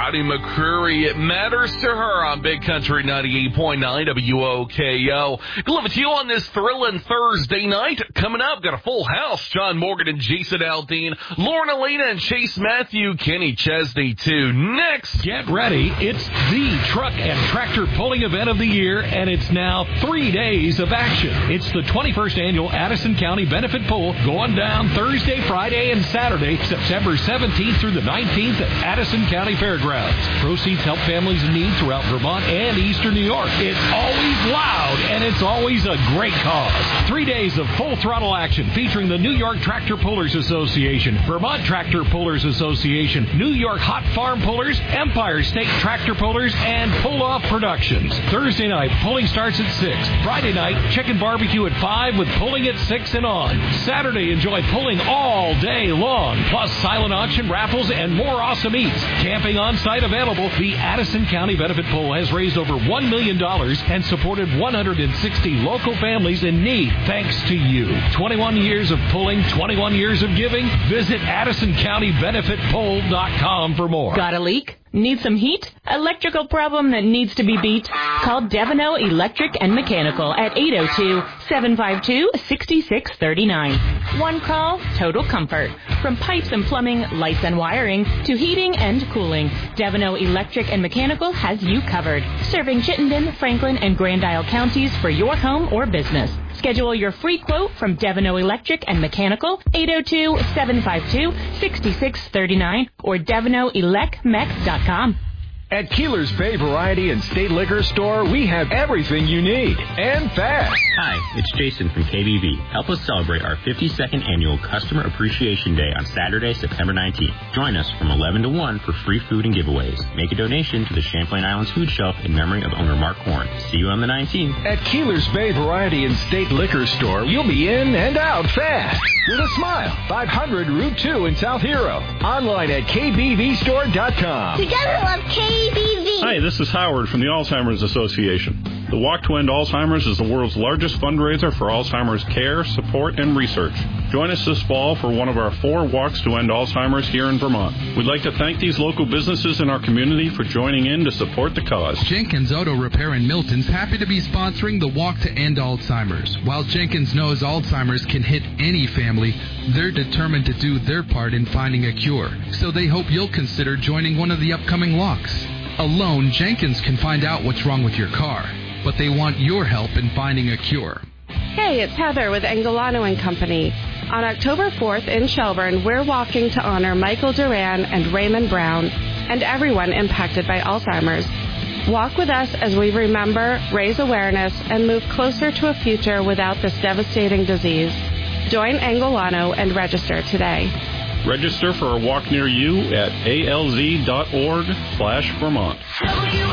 Rowdy McCreary. It matters to her on Big Country 98.9 WOKO. Delivered to you on this thrilling Thursday night. Coming up, got a full house. John Morgan and Jason Aldean, Lauren Elena and Chase Matthew, Kenny Chesney too. Next. Get ready. It's the truck and tractor pulling event of the year, and it's now 3 days of action. It's the 21st annual Addison County Benefit Pull going down Thursday, Friday, and Saturday, September 17th through the 19th at Addison County Fairgrounds. Proceeds help families in need throughout Vermont and Eastern New York. It's always loud, and it's always a great cause. 3 days of full throttle action featuring the New York Tractor Pullers Association, Vermont Tractor Pullers Association, New York Hot Farm Pullers, Empire State Tractor Pullers, and Pull Off Productions. Thursday night, pulling starts at 6. Friday night, chicken barbecue at 5 with pulling at 6 and on. Saturday, enjoy pulling all day long, plus silent auction, raffles, and more awesome eats. Camping on site available. The Addison County Benefit Pull has raised over $1 million and supported 160 local families in need thanks to you. 21 years of pulling, 21 years of giving. Visit AddisonCountyBenefitPull.com for more. Got a leak? Need some heat? Electrical problem that needs to be beat? Call Devino Electric and Mechanical at 802-752-6639. One call, total comfort. From pipes and plumbing, lights and wiring, to heating and cooling, Devino Electric and Mechanical has you covered. Serving Chittenden, Franklin, and Grand Isle counties for your home or business. Schedule your free quote from Devino Electric and Mechanical, 802-752-6639 or DevinoElecMech.com. At Keeler's Bay Variety and State Liquor Store, we have everything you need, and fast. Hi, it's Jason from KBV. Help us celebrate our 52nd annual Customer Appreciation Day on Saturday, September 19th. Join us from 11 to 1 for free food and giveaways. Make a donation to the Champlain Islands Food Shelf in memory of owner Mark Horn. See you on the 19th. At Keeler's Bay Variety and State Liquor Store, you'll be in and out fast. With a smile. 500 Route 2 in South Hero. Online at kbvstore.com. Together love KBV. Hi, this is Howard from the Alzheimer's Association. The Walk to End Alzheimer's is the world's largest fundraiser for Alzheimer's care, support, and research. Join us this fall for one of our 4 Walks to End Alzheimer's here in Vermont. We'd like to thank these local businesses in our community for joining in to support the cause. Jenkins Auto Repair in Milton's happy to be sponsoring the Walk to End Alzheimer's. While Jenkins knows Alzheimer's can hit any family, they're determined to do their part in finding a cure. So they hope you'll consider joining one of the upcoming walks. Alone, Jenkins can find out what's wrong with your car, but they want your help in finding a cure. Hey, it's Heather with Angolano & Company. On October 4th in Shelburne, we're walking to honor Michael Duran and Raymond Brown and everyone impacted by Alzheimer's. Walk with us as we remember, raise awareness, and move closer to a future without this devastating disease. Join Angolano and register today. Register for a walk near you at alz.org/Vermont.